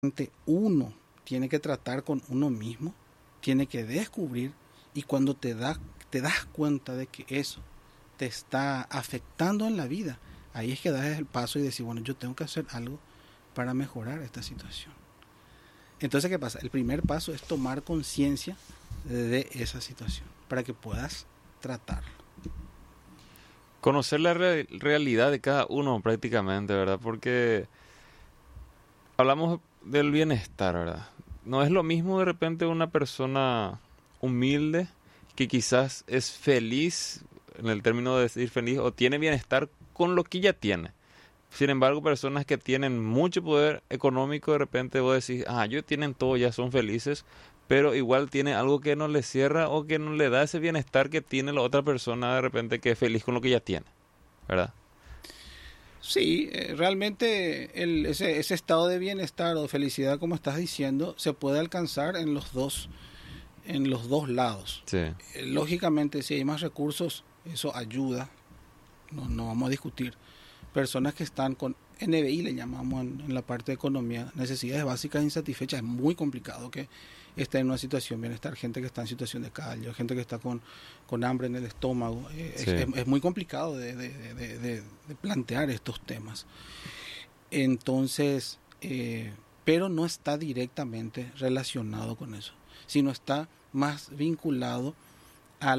uno tiene que tratar con uno mismo, tiene que descubrir, y cuando te das cuenta de que eso te está afectando en la vida, ahí es que das el paso y decir, bueno, yo tengo que hacer algo para mejorar esta situación. Entonces, ¿qué pasa? El primer paso es tomar conciencia de esa situación para que puedas tratarlo. Conocer la realidad de cada uno prácticamente, ¿verdad? Porque hablamos del bienestar, ¿verdad? No es lo mismo de repente una persona humilde que quizás es feliz, en el término de decir feliz, o tiene bienestar con lo que ya tiene. Sin embargo, personas que tienen mucho poder económico, de repente vos decís, ellos tienen todo, ya son felices, pero igual tiene algo que no le cierra o que no le da ese bienestar que tiene la otra persona de repente que es feliz con lo que ya tiene, ¿verdad? Sí, realmente ese estado de bienestar o de felicidad, como estás diciendo, se puede alcanzar en los dos lados. Sí. Lógicamente, si hay más recursos, eso ayuda, no vamos a discutir. Personas que están con NBI, le llamamos en la parte de economía, necesidades básicas insatisfechas, es muy complicado que esté en una situación de bienestar. Gente que está en situación de calle, gente que está con hambre en el estómago, Sí. es muy complicado de plantear estos temas. Entonces, pero no está directamente relacionado con eso, sino está más vinculado a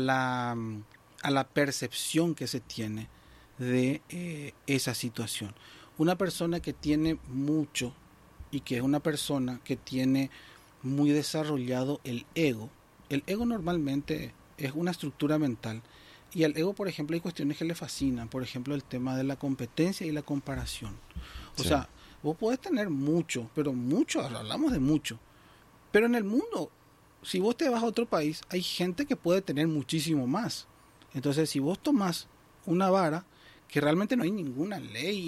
la percepción que se tiene de esa situación. Una persona que tiene mucho y que es una persona que tiene muy desarrollado el ego normalmente es una estructura mental, y al ego, por ejemplo, hay cuestiones que le fascinan, por ejemplo, el tema de la competencia y la comparación. O sea, vos podés tener mucho, pero mucho, hablamos de mucho, pero en el mundo, si vos te vas a otro país, hay gente que puede tener muchísimo más. Entonces, si vos tomás una vara que realmente no hay ninguna ley,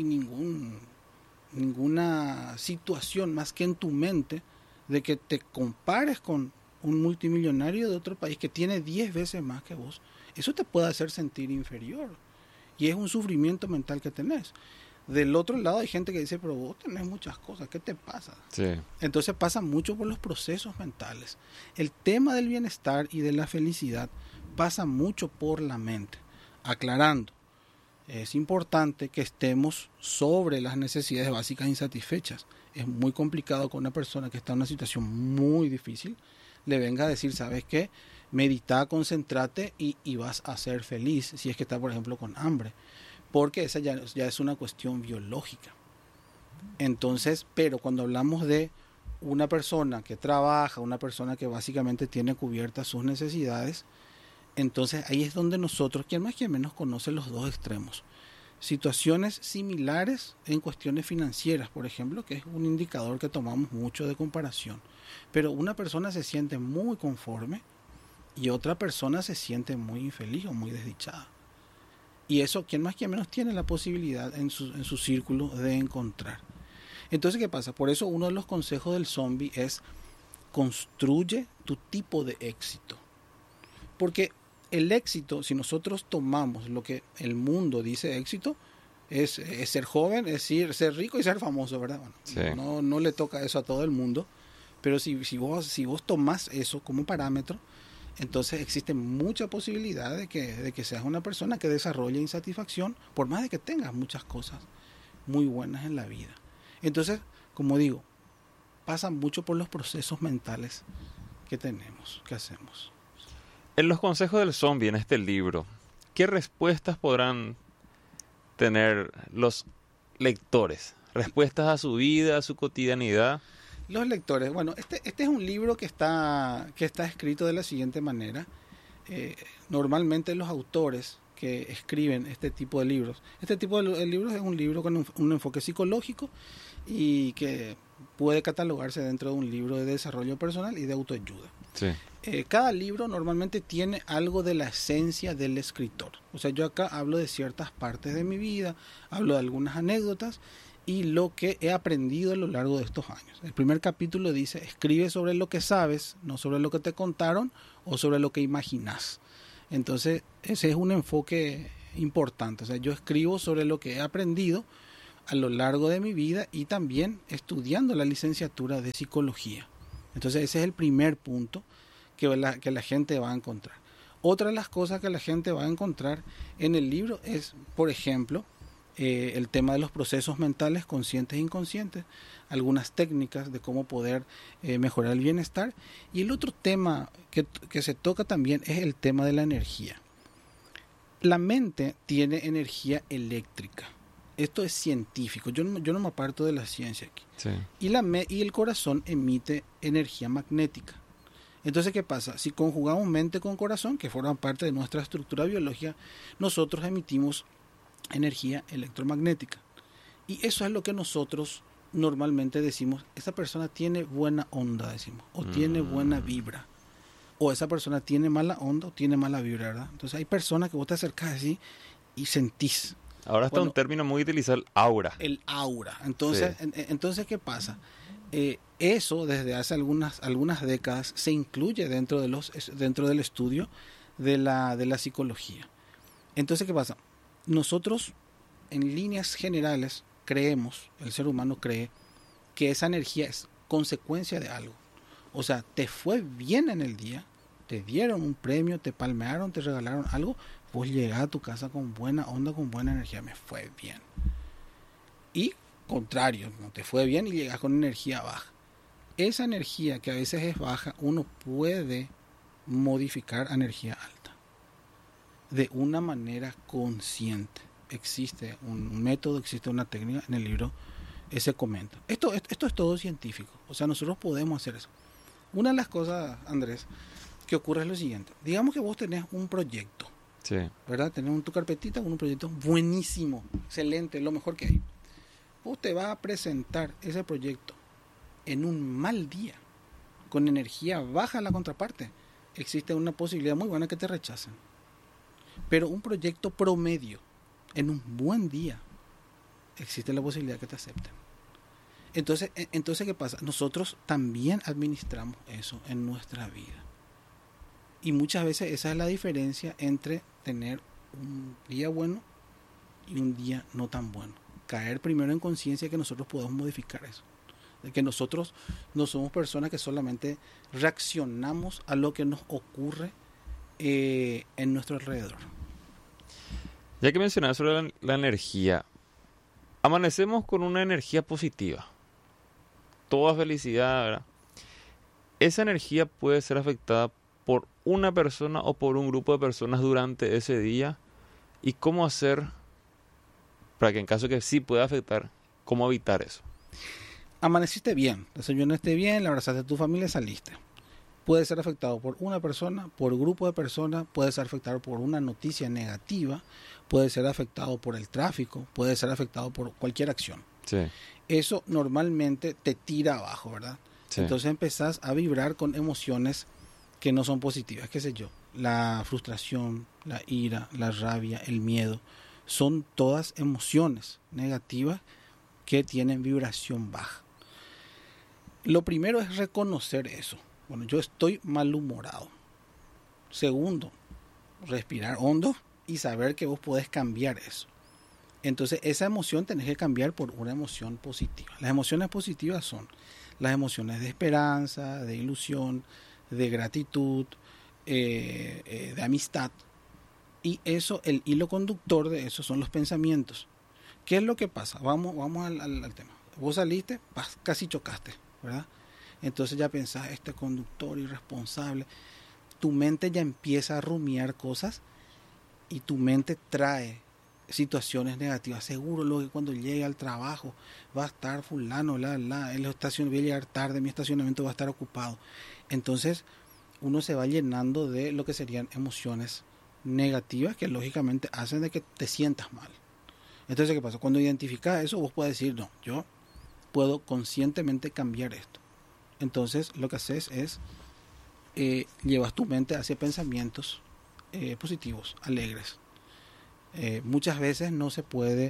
ninguna situación más que en tu mente de que te compares con un multimillonario de otro país que tiene 10 veces más que vos, eso te puede hacer sentir inferior, y es un sufrimiento mental que tenés. Del otro lado hay gente que dice, pero vos tenés muchas cosas, ¿qué te pasa? Sí. Entonces pasa mucho por los procesos mentales. El tema del bienestar y de la felicidad pasa mucho por la mente. Aclarando, es importante que estemos sobre las necesidades básicas insatisfechas. Es muy complicado que una persona que está en una situación muy difícil le venga a decir, ¿sabes qué? Medita, concéntrate y vas a ser feliz, si es que está, por ejemplo, con hambre, porque esa ya es una cuestión biológica. Entonces, pero cuando hablamos de una persona que trabaja, una persona que básicamente tiene cubiertas sus necesidades, entonces ahí es donde nosotros, quien más quien menos, conoce los dos extremos. Situaciones similares en cuestiones financieras, por ejemplo, que es un indicador que tomamos mucho de comparación. Pero una persona se siente muy conforme y otra persona se siente muy infeliz o muy desdichada. Y eso, quien más quien menos, tiene la posibilidad en su círculo de encontrar. Entonces, ¿qué pasa? Por eso uno de los consejos del zombie es: construye tu tipo de éxito. Porque el éxito, si nosotros tomamos lo que el mundo dice éxito, es ser joven, es decir, ser rico y ser famoso, ¿verdad? Bueno, Sí. no le toca eso a todo el mundo, pero si vos tomás eso como parámetro, entonces existe mucha posibilidad de que seas una persona que desarrolle insatisfacción, por más de que tengas muchas cosas muy buenas en la vida. Entonces, como digo, pasa mucho por los procesos mentales que tenemos, que hacemos. En los consejos del zombie, en este libro, ¿qué respuestas podrán tener los lectores? ¿Respuestas a su vida, a su cotidianidad? Los lectores, bueno, este es un libro que está escrito de la siguiente manera. Normalmente los autores que escriben este tipo de libros, es un libro con un enfoque psicológico y que puede catalogarse dentro de un libro de desarrollo personal y de autoayuda. Sí. Cada libro normalmente tiene algo de la esencia del escritor. O sea, yo acá hablo de ciertas partes de mi vida, hablo de algunas anécdotas y lo que he aprendido a lo largo de estos años. El primer capítulo dice: escribe sobre lo que sabes, no sobre lo que te contaron o sobre lo que imaginas. Entonces, ese es un enfoque importante. O sea, yo escribo sobre lo que he aprendido a lo largo de mi vida y también estudiando la licenciatura de psicología. Entonces ese es el primer punto que la gente va a encontrar. Otra de las cosas que la gente va a encontrar en el libro es, por ejemplo, el tema de los procesos mentales conscientes e inconscientes, algunas técnicas de cómo poder mejorar el bienestar. Y el otro tema que se toca también es el tema de la energía. La mente tiene energía eléctrica. Esto es científico. Yo no me aparto de la ciencia aquí. Sí. Y el corazón emite energía magnética. Entonces, ¿qué pasa? Si conjugamos mente con corazón, que forman parte de nuestra estructura biológica, nosotros emitimos energía electromagnética. Y eso es lo que nosotros normalmente decimos, esa persona tiene buena onda, decimos, o tiene buena vibra, o esa persona tiene mala onda o tiene mala vibra, ¿verdad? Entonces hay personas que vos te acercás así y sentís. Ahora está un término muy utilizado, el aura. El aura. Entonces, sí. Entonces ¿qué pasa? Eso desde hace algunas décadas se incluye dentro del estudio de la psicología. Entonces, ¿qué pasa? Nosotros, en líneas generales, creemos, el ser humano cree, que esa energía es consecuencia de algo. O sea, te fue bien en el día, te dieron un premio, te palmearon, te regalaron algo, vos llegás a tu casa con buena onda, con buena energía, me fue bien. Y contrario, no te fue bien y llegas con energía baja. Esa energía que a veces es baja, uno puede modificar a energía alta de una manera consciente. Existe un método, existe una técnica, en el libro se comenta. Esto es todo científico, o sea, nosotros podemos hacer eso. Una de las cosas, Andrés, que ocurre es lo siguiente. Digamos que vos tenés un proyecto, sí, ¿verdad? Tenés en tu carpetita un proyecto buenísimo, excelente, lo mejor que hay. Vos te vas a presentar ese proyecto en un mal día, con energía baja en la contraparte. Existe una posibilidad muy buena que te rechacen. Pero un proyecto promedio, en un buen día, existe la posibilidad que te acepten. Entonces, ¿qué pasa? Nosotros también administramos eso en nuestra vida. Y muchas veces esa es la diferencia entre tener un día bueno y un día no tan bueno. Caer primero en conciencia que nosotros podemos modificar eso. De que nosotros no somos personas que solamente reaccionamos a lo que nos ocurre en nuestro alrededor. Ya que mencionabas sobre la energía, amanecemos con una energía positiva, toda felicidad, ¿verdad? Esa energía puede ser afectada por una persona o por un grupo de personas durante ese día. ¿Y cómo hacer para que en caso que sí pueda afectar, cómo evitar eso? Amaneciste bien, desayunaste bien, le abrazaste a tu familia, saliste. Puede ser afectado por una persona, por grupo de personas, puede ser afectado por una noticia negativa, puede ser afectado por el tráfico, puede ser afectado por cualquier acción. Sí. Eso normalmente te tira abajo, ¿verdad? Sí. Entonces empezás a vibrar con emociones que no son positivas, qué sé yo, la frustración, la ira, la rabia, el miedo, son todas emociones negativas que tienen vibración baja. Lo primero es reconocer eso. Bueno, yo estoy malhumorado. Segundo, respirar hondo y saber que vos podés cambiar eso. Entonces, esa emoción tenés que cambiar por una emoción positiva. Las emociones positivas son las emociones de esperanza, de ilusión, de gratitud, de amistad. Y eso, el hilo conductor de eso son los pensamientos. ¿Qué es lo que pasa? Vamos al tema. Vos saliste, casi chocaste, ¿verdad? Entonces ya pensás, este conductor irresponsable. Tu mente ya empieza a rumiar cosas y tu mente trae situaciones negativas. Seguro lo que cuando llegue al trabajo va a estar fulano, voy a llegar tarde, mi estacionamiento va a estar ocupado. Entonces uno se va llenando de lo que serían emociones negativas que lógicamente hacen de que te sientas mal. Entonces, ¿qué pasa? Cuando identificas eso, vos puedes decir, no, yo puedo conscientemente cambiar esto. Entonces, lo que haces es llevas tu mente hacia pensamientos positivos, alegres. Muchas veces no se puede,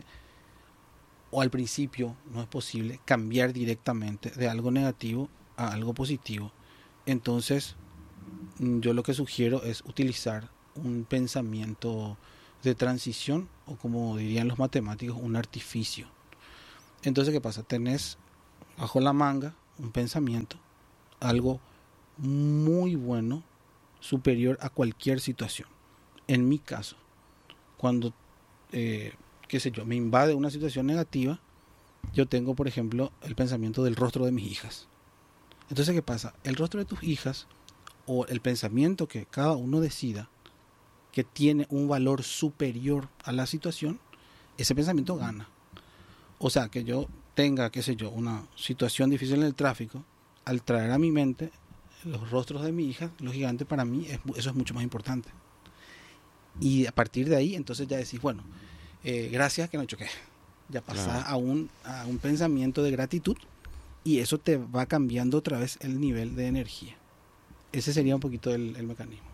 o al principio no es posible, cambiar directamente de algo negativo a algo positivo. Entonces, yo lo que sugiero es utilizar un pensamiento de transición, o como dirían los matemáticos, un artificio. Entonces, ¿qué pasa? Tenés bajo la manga un pensamiento, algo muy bueno, superior a cualquier situación. En mi caso, cuando, qué sé yo, me invade una situación negativa, yo tengo, por ejemplo, el pensamiento del rostro de mis hijas. Entonces, ¿qué pasa? El rostro de tus hijas, o el pensamiento que cada uno decida, que tiene un valor superior a la situación, ese pensamiento gana. O sea, que yo tenga, qué sé yo, una situación difícil en el tráfico, al traer a mi mente los rostros de mi hija, los gigantes, para mí eso es mucho más importante. Y a partir de ahí, entonces ya decís, bueno, gracias que no choqué. Ya pasás a un pensamiento de gratitud, y eso te va cambiando otra vez el nivel de energía. Ese sería un poquito el mecanismo.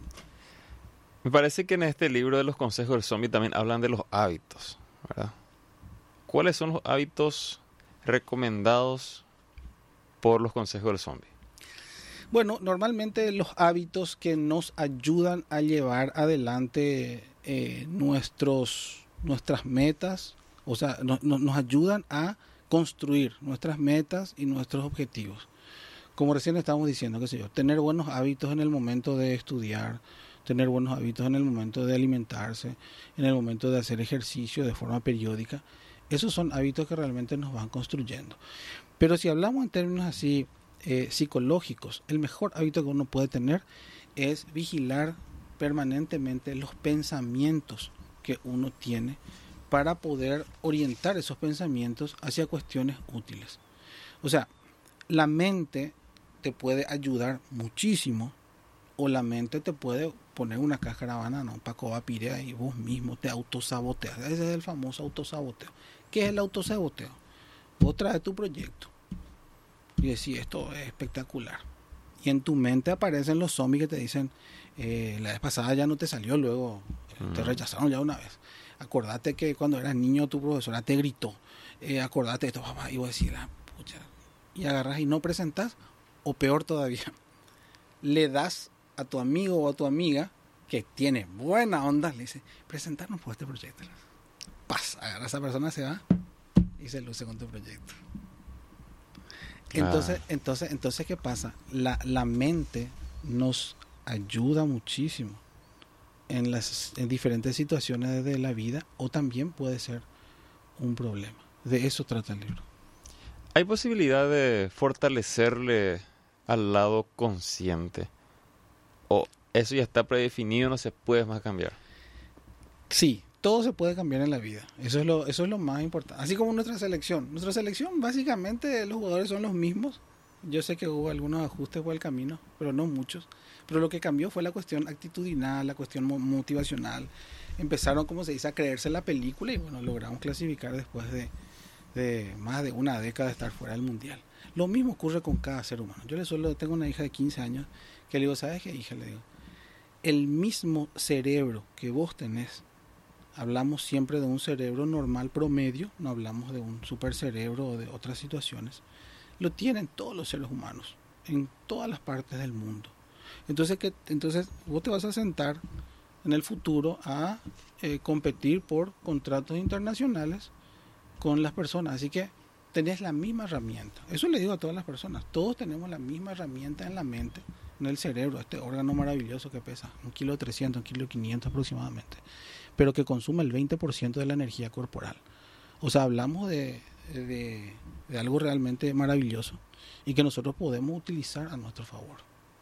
Me parece que en este libro de los consejos del zombie también hablan de los hábitos, ¿verdad? ¿Cuáles son los hábitos recomendados por los consejos del zombie? Bueno, normalmente los hábitos que nos ayudan a llevar adelante nuestras metas, o sea, nos ayudan a construir nuestras metas y nuestros objetivos. Como recién estábamos diciendo, qué sé yo, tener buenos hábitos en el momento de estudiar, tener buenos hábitos en el momento de alimentarse, en el momento de hacer ejercicio de forma periódica. Esos son hábitos que realmente nos van construyendo. Pero si hablamos en términos así psicológicos, el mejor hábito que uno puede tener es vigilar permanentemente los pensamientos que uno tiene para poder orientar esos pensamientos hacia cuestiones útiles. O sea, la mente te puede ayudar muchísimo, o la mente te puede poner una cáscara de banana, un paco va pirea, y vos mismo te autosaboteas. Ese es el famoso autosaboteo. ¿Qué es el autosaboteo? Vos traes tu proyecto y decís, esto es espectacular, y en tu mente aparecen los zombies que te dicen, la vez pasada ya no te salió, luego te rechazaron ya una vez. Acordate que cuando eras niño tu profesora te gritó, acordate de esto, papá, y vos decís, pucha, y agarras y no presentás, o peor todavía, le das a tu amigo o a tu amiga que tiene buena onda, le dice, presentarnos por este proyecto. Paz, agarra a esa persona, se va y se luce con tu proyecto. Entonces, ¿qué pasa? La mente nos ayuda muchísimo en diferentes situaciones de la vida, o también puede ser un problema. De eso trata el libro. ¿Hay posibilidad de fortalecerle al lado consciente? ¿O eso ya está predefinido, no se puede más cambiar? Sí, todo se puede cambiar en la vida. Eso es lo más importante. Así como nuestra selección. Nuestra selección, básicamente, los jugadores son los mismos. Yo sé que hubo algunos ajustes por el camino, pero no muchos. Pero lo que cambió fue la cuestión actitudinal, la cuestión motivacional. Empezaron, como se dice, a creerse la película, y bueno, logramos clasificar después de más de una década de estar fuera del mundial. Lo mismo ocurre con cada ser humano. Yo tengo una hija de 15 años que le digo, ¿sabes qué, hija? Le digo, el mismo cerebro que vos tenés, hablamos siempre de un cerebro normal promedio, no hablamos de un super cerebro o de otras situaciones, lo tienen todos los seres humanos, en todas las partes del mundo. Entonces vos te vas a sentar en el futuro a competir por contratos internacionales con las personas, así que tenés la misma herramienta. Eso le digo a todas las personas, todos tenemos la misma herramienta en la mente, en el cerebro, este órgano maravilloso que pesa 1,3 kilos, 1,5 kilos aproximadamente, pero que consume el 20% de la energía corporal. O sea, hablamos de algo realmente maravilloso y que nosotros podemos utilizar a nuestro favor.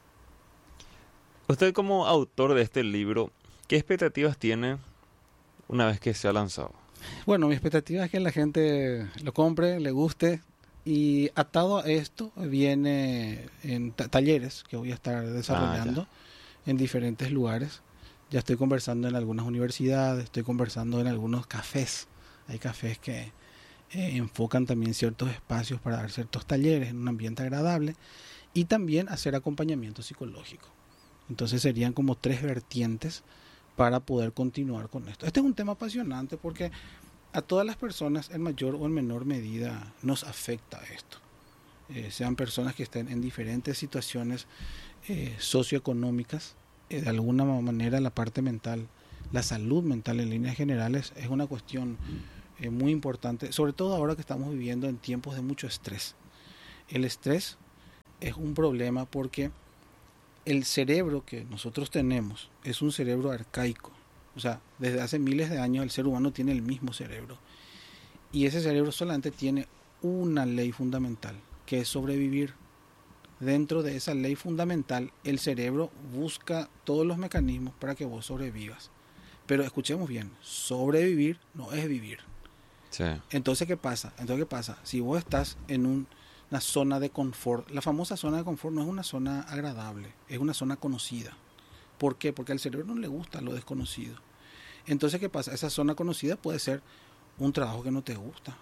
Usted, como autor de este libro, ¿qué expectativas tiene una vez que se ha lanzado? Bueno, mi expectativa es que la gente lo compre, le guste, y atado a esto viene en talleres que voy a estar desarrollando en diferentes lugares. Ya estoy conversando en algunas universidades, estoy conversando en algunos cafés. Hay cafés que enfocan también ciertos espacios para dar ciertos talleres en un ambiente agradable, y también hacer acompañamiento psicológico. Entonces serían como 3 vertientes para poder continuar con esto. Este es un tema apasionante porque a todas las personas, en mayor o en menor medida, nos afecta esto. Sean personas que estén en diferentes situaciones socioeconómicas, de alguna manera la parte mental, la salud mental en líneas generales, es una cuestión muy importante, sobre todo ahora que estamos viviendo en tiempos de mucho estrés. El estrés es un problema porque el cerebro que nosotros tenemos es un cerebro arcaico. O sea, desde hace miles de años el ser humano tiene el mismo cerebro. Y ese cerebro solamente tiene una ley fundamental, que es sobrevivir. Dentro de esa ley fundamental, el cerebro busca todos los mecanismos para que vos sobrevivas. Pero escuchemos bien, sobrevivir no es vivir. Sí. Entonces, ¿qué pasa? Si vos estás en una zona de confort, la famosa zona de confort no es una zona agradable, es una zona conocida. ¿Por qué? Porque al cerebro no le gusta lo desconocido. Entonces, ¿qué pasa? Esa zona conocida puede ser un trabajo que no te gusta,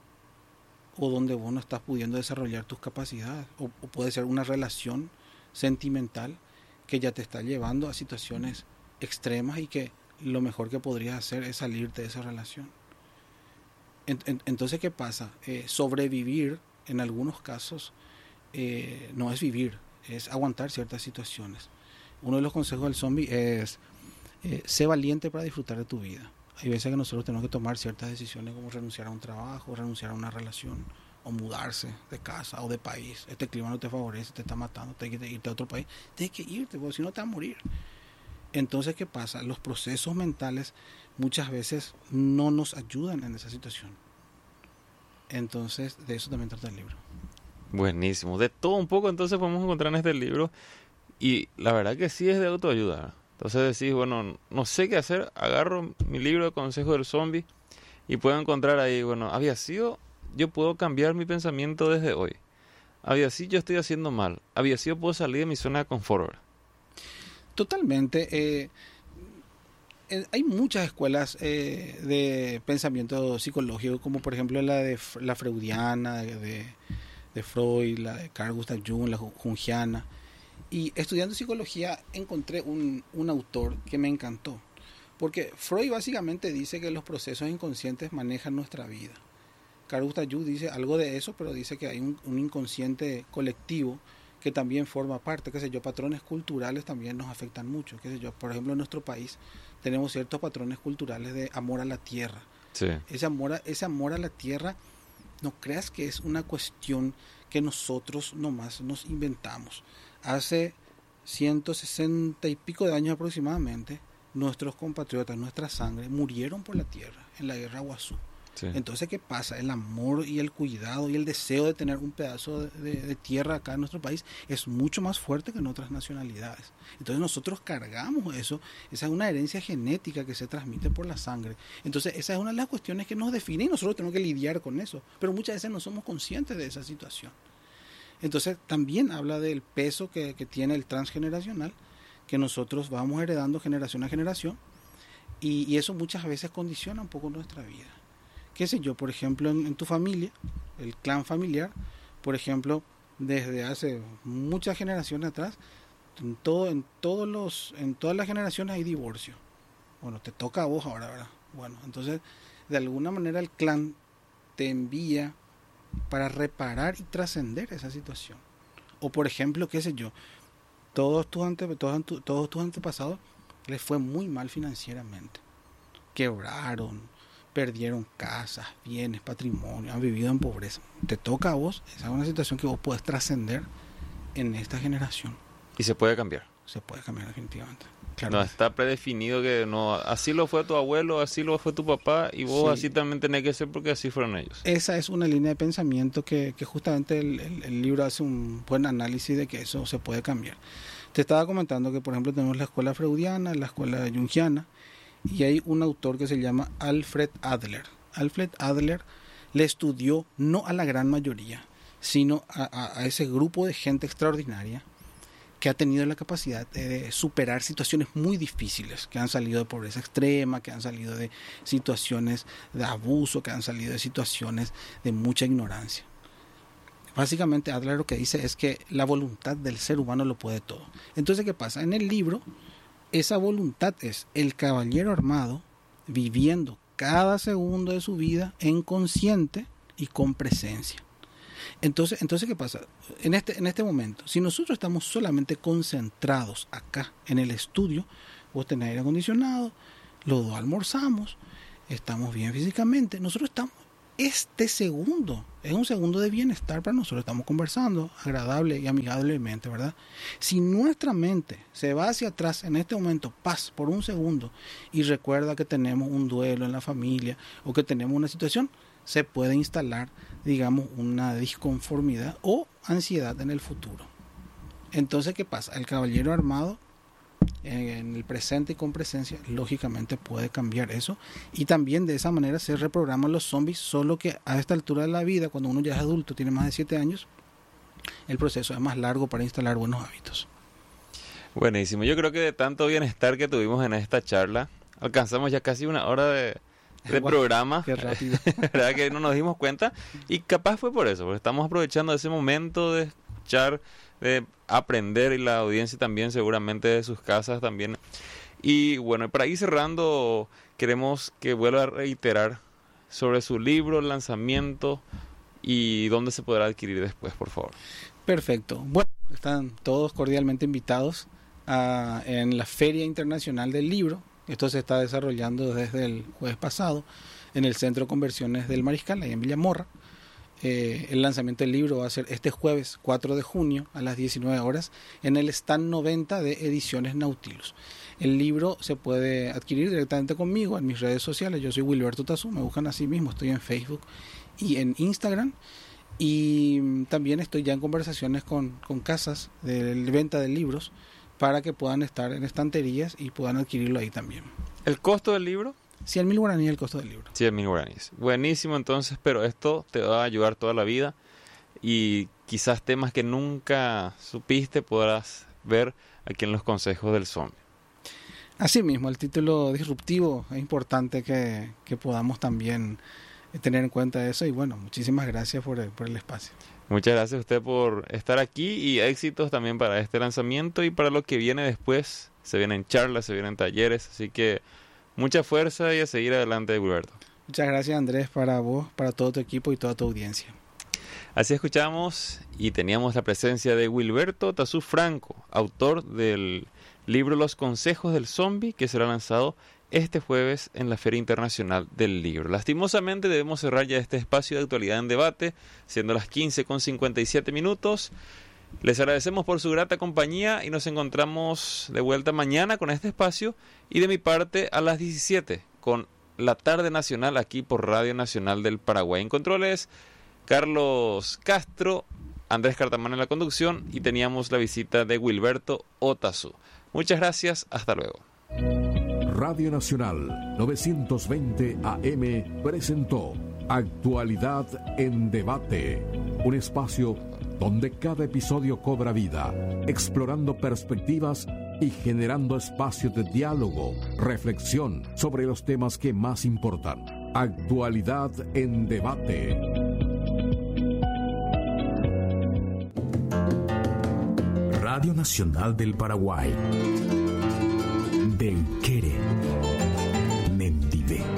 o donde vos no estás pudiendo desarrollar tus capacidades, o puede ser una relación sentimental que ya te está llevando a situaciones extremas y que lo mejor que podrías hacer es salirte de esa relación. Entonces, ¿qué pasa? Sobrevivir en algunos casos no es vivir, es aguantar ciertas situaciones. Uno de los consejos del zombie es sé valiente para disfrutar de tu vida. Hay veces que nosotros tenemos que tomar ciertas decisiones como renunciar a un trabajo, renunciar a una relación, o mudarse de casa o de país. Este clima no te favorece, te está matando, tienes que irte a otro país. Tienes que irte, porque si no te vas a morir. Entonces, ¿qué pasa? Los procesos mentales muchas veces no nos ayudan en esa situación. Entonces, de eso también trata el libro. Buenísimo. De todo un poco entonces podemos encontrar en este libro. Y la verdad que sí es de autoayuda. Entonces decís, bueno, no sé qué hacer, agarro mi libro de consejos del zombie y puedo encontrar ahí, bueno, yo puedo cambiar mi pensamiento desde hoy. Yo estoy haciendo mal. Puedo salir de mi zona de confort. Totalmente. Hay muchas escuelas de pensamiento psicológico, como por ejemplo la de la freudiana, de Freud, la de Carl Gustav Jung, la jungiana. Y estudiando psicología encontré un autor que me encantó, porque Freud básicamente dice que los procesos inconscientes manejan nuestra vida. Carl Gustav Jung dice algo de eso, pero dice que hay un inconsciente colectivo que también forma parte, patrones culturales también nos afectan mucho, por ejemplo en nuestro país tenemos ciertos patrones culturales de amor a la tierra. Sí. Ese amor a la tierra, no creas que es una cuestión que nosotros nomás nos inventamos. Hace 160 y pico de años aproximadamente, nuestros compatriotas, nuestra sangre, murieron por la tierra en la guerra Guazú. Sí. Entonces, ¿qué pasa? El amor y el cuidado y el deseo de tener un pedazo de tierra acá en nuestro país es mucho más fuerte que en otras nacionalidades. Entonces nosotros cargamos eso, esa es una herencia genética que se transmite por la sangre. Entonces esa es una de las cuestiones que nos define y nosotros tenemos que lidiar con eso, pero muchas veces no somos conscientes de esa situación. Entonces también habla del peso que tiene el transgeneracional, que nosotros vamos heredando generación a generación, y eso muchas veces condiciona un poco nuestra vida. Por ejemplo, en tu familia, el clan familiar, por ejemplo, desde hace muchas generaciones atrás, en todas las generaciones hay divorcio. Bueno, te toca a vos ahora, ¿verdad? Bueno, entonces, de alguna manera el clan te envía para reparar y trascender esa situación. O por ejemplo, todos tus antepasados les fue muy mal financieramente. Quebraron, perdieron casas, bienes, patrimonio, han vivido en pobreza. Te toca a vos, esa es una situación que vos podés trascender en esta generación. ¿Y se puede cambiar? Se puede cambiar definitivamente. Claro. No está predefinido que no, así lo fue tu abuelo, así lo fue tu papá, y vos así también tenés que ser porque así fueron ellos. Esa es una línea de pensamiento que justamente el libro hace un buen análisis de que eso se puede cambiar. Te estaba comentando que por ejemplo tenemos la escuela freudiana, la escuela jungiana, y hay un autor que se llama Alfred Adler. Alfred Adler le estudió no a la gran mayoría, sino a ese grupo de gente extraordinaria que ha tenido la capacidad de superar situaciones muy difíciles, que han salido de pobreza extrema, que han salido de situaciones de abuso, que han salido de situaciones de mucha ignorancia. Básicamente Adler lo que dice es que la voluntad del ser humano lo puede todo. Entonces, ¿qué pasa? En el libro, esa voluntad es el caballero armado viviendo cada segundo de su vida en consciente y con presencia. Entonces, ¿qué pasa? En este momento, si nosotros estamos solamente concentrados acá en el estudio, vos tenés aire acondicionado, los dos almorzamos, estamos bien físicamente, nosotros estamos, este segundo, es un segundo de bienestar para nosotros, estamos conversando agradable y amigablemente, ¿verdad? Si nuestra mente se va hacia atrás en este momento, paz por un segundo, y recuerda que tenemos un duelo en la familia o que tenemos una situación, se puede instalar, digamos, una disconformidad o ansiedad en el futuro. Entonces, ¿qué pasa? El caballero armado en el presente y con presencia, lógicamente puede cambiar eso, y también de esa manera se reprograman los zombies, solo que a esta altura de la vida, cuando uno ya es adulto, tiene más de 7 años, el proceso es más largo para instalar buenos hábitos. Buenísimo, yo creo que de tanto bienestar que tuvimos en esta charla, alcanzamos ya casi una hora de programa. Qué rápido. ¿Verdad que no nos dimos cuenta? Y capaz fue por eso, porque estamos aprovechando ese momento de escuchar, de aprender, y la audiencia también seguramente de sus casas también. Y bueno, para ir cerrando, queremos que vuelva a reiterar sobre su libro, el lanzamiento y dónde se podrá adquirir después, por favor. Perfecto. Bueno, están todos cordialmente invitados en la Feria Internacional del Libro. Esto se está desarrollando desde el jueves pasado en el Centro de Conversiones del Mariscal, ahí en Villamorra. El lanzamiento del libro va a ser este jueves 4 de junio a las 19 horas en el stand 90 de Ediciones Nautilus. El libro se puede adquirir directamente conmigo en mis redes sociales. Yo soy Wilberto Tazú, me buscan así mismo, estoy en Facebook y en Instagram, y también estoy ya en conversaciones con casas de venta de libros para que puedan estar en estanterías y puedan adquirirlo ahí también. ¿El costo del libro? 100.000 guaraníes el costo del libro. 100.000 guaraníes. Buenísimo, entonces, pero esto te va a ayudar toda la vida, y quizás temas que nunca supiste podrás ver aquí en los consejos del zombie. Así mismo, el título disruptivo, es importante que podamos también tener en cuenta eso, y bueno, muchísimas gracias por el espacio. Muchas gracias a usted por estar aquí, y éxitos también para este lanzamiento y para lo que viene después. Se vienen charlas, se vienen talleres, así que mucha fuerza y a seguir adelante, Wilberto. Muchas gracias, Andrés, para vos, para todo tu equipo y toda tu audiencia. Así escuchamos y teníamos la presencia de Wilberto Tazú Franco, autor del libro Los Consejos del Zombie, que será lanzado este jueves en la Feria Internacional del Libro. Lastimosamente debemos cerrar ya este espacio de actualidad en debate, siendo las 15:57. Les agradecemos por su grata compañía y nos encontramos de vuelta mañana con este espacio, y de mi parte a las 17 con la Tarde Nacional aquí por Radio Nacional del Paraguay. En controles, Carlos Castro, Andrés Cartamán en la conducción, y teníamos la visita de Wilberto Tazú. Muchas gracias, hasta luego. Radio Nacional 920 AM presentó Actualidad en Debate, un espacio donde cada episodio cobra vida, explorando perspectivas y generando espacios de diálogo, reflexión sobre los temas que más importan. Actualidad en Debate. Radio Nacional del Paraguay. Del Quere. Mendive.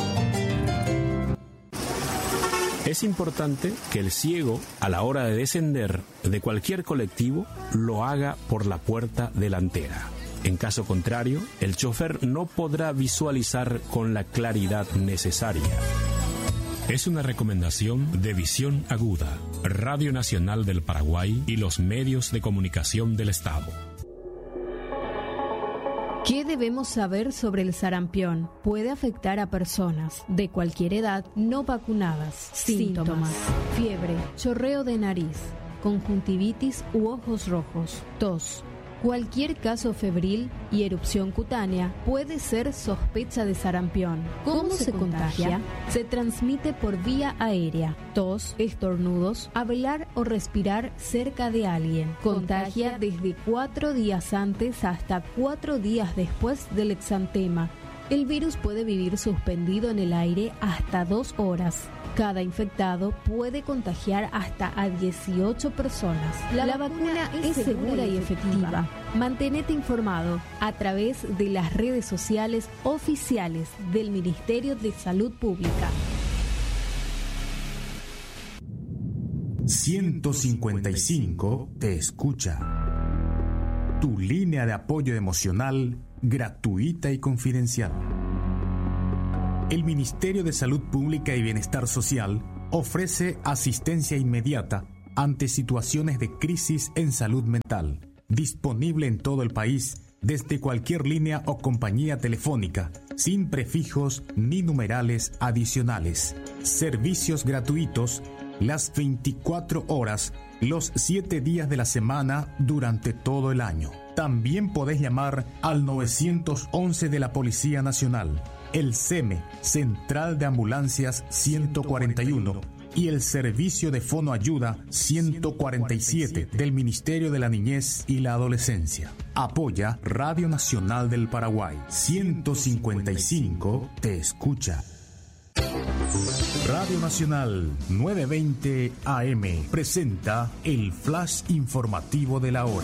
Es importante que el ciego, a la hora de descender de cualquier colectivo, lo haga por la puerta delantera. En caso contrario, el chofer no podrá visualizar con la claridad necesaria. Es una recomendación de Visión Aguda, Radio Nacional del Paraguay y los medios de comunicación del Estado. ¿Qué debemos saber sobre el sarampión? Puede afectar a personas de cualquier edad no vacunadas. Síntomas: fiebre, chorreo de nariz, conjuntivitis u ojos rojos, tos. Cualquier caso febril y erupción cutánea puede ser sospecha de sarampión. ¿Cómo se contagia? Se transmite por vía aérea, tos, estornudos, hablar o respirar cerca de alguien. Contagia desde 4 días antes hasta 4 días después del exantema. El virus puede vivir suspendido en el aire hasta 2 horas. Cada infectado puede contagiar hasta a 18 personas. La vacuna es segura y efectiva. Mantenete informado a través de las redes sociales oficiales del Ministerio de Salud Pública. 155 te escucha. Tu línea de apoyo emocional gratuita y confidencial. El Ministerio de Salud Pública y Bienestar Social ofrece asistencia inmediata ante situaciones de crisis en salud mental, disponible en todo el país desde cualquier línea o compañía telefónica, sin prefijos ni numerales adicionales. Servicios gratuitos las 24 horas, los 7 días de la semana durante todo el año. También podés llamar al 911 de la Policía Nacional, el SEME, Central de Ambulancias 141, y el Servicio de Fonoayuda 147 del Ministerio de la Niñez y la Adolescencia. Apoya Radio Nacional del Paraguay. 155 te escucha. Radio Nacional 920 AM presenta el flash informativo de la hora.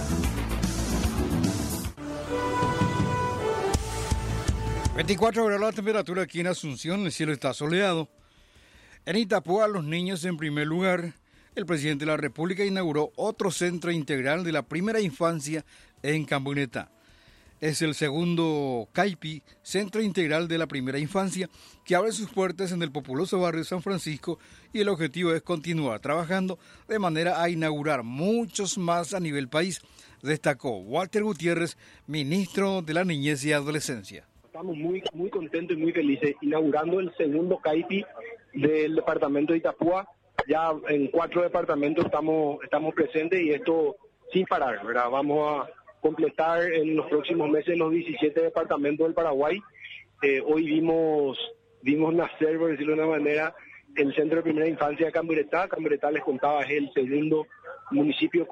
24 grados la temperatura aquí en Asunción, el cielo está soleado. En Itapúa, los niños en primer lugar. El presidente de la República inauguró otro centro integral de la primera infancia en Camburetá. Es el segundo CAIPI, Centro Integral de la Primera Infancia, que abre sus puertas en el populoso barrio San Francisco, y el objetivo es continuar trabajando de manera a inaugurar muchos más a nivel país, destacó Walter Gutiérrez, ministro de la Niñez y Adolescencia. Estamos muy contentos y muy felices inaugurando el segundo CAIPI del departamento de Itapúa. Ya en 4 departamentos estamos presentes, y esto sin parar, ¿verdad? Vamos a completar en los próximos meses los 17 departamentos del Paraguay. Hoy vimos nacer, por decirlo de una manera, el Centro de Primera Infancia de Camburetá. Camburetá, les contaba, es el segundo municipio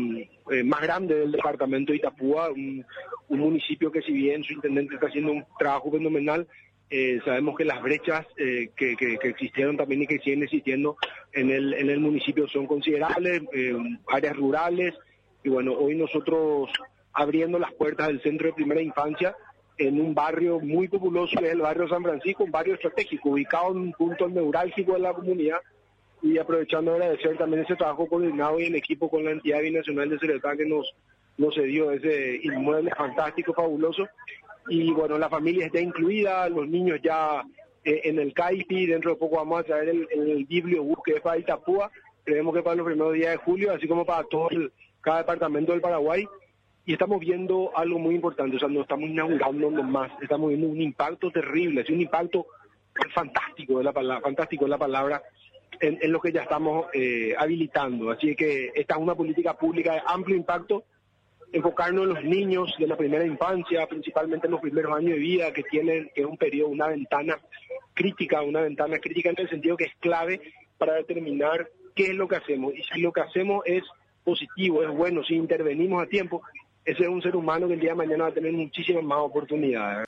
más grande del departamento de Itapúa, un municipio que, si bien su intendente está haciendo un trabajo fenomenal, sabemos que las brechas que existieron también y que siguen existiendo en el municipio son considerables, áreas rurales, y bueno, hoy nosotros abriendo las puertas del Centro de Primera Infancia en un barrio muy populoso, que es el barrio San Francisco, un barrio estratégico, ubicado en un punto neurálgico de la comunidad, y aprovechando de agradecer también ese trabajo coordinado y en equipo con la entidad binacional de Ceretá que nos cedió ese inmueble fantástico, fabuloso. Y bueno, la familia está incluida, los niños ya en el CAIPI. Dentro de poco vamos a traer el bibliobús, que es para Itapúa, creemos que para los primeros días de julio, así como para cada departamento del Paraguay. Y estamos viendo algo muy importante, o sea, no estamos inaugurando nomás, estamos viendo un impacto terrible, es un impacto fantástico de la palabra, en lo que ya estamos habilitando. Así que esta es una política pública de amplio impacto, enfocarnos en los niños de la primera infancia, principalmente en los primeros años de vida, que es un periodo, una ventana crítica en el sentido que es clave para determinar qué es lo que hacemos. Y si lo que hacemos es positivo, es bueno, si intervenimos a tiempo, ese es un ser humano que el día de mañana va a tener muchísimas más oportunidades.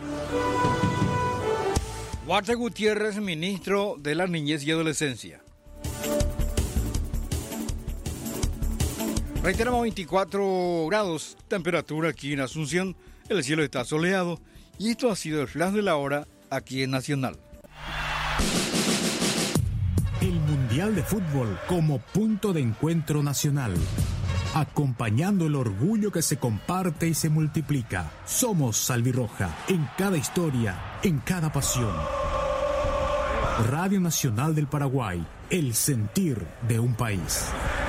Walter Gutiérrez, ministro de la Niñez y Adolescencia. Reiteramos, 24 grados, temperatura aquí en Asunción, el cielo está soleado, y esto ha sido el flash de la hora aquí en Nacional. El Mundial de Fútbol como punto de encuentro nacional. Acompañando el orgullo que se comparte y se multiplica. Somos Salvirroja, en cada historia, en cada pasión. Radio Nacional del Paraguay, el sentir de un país.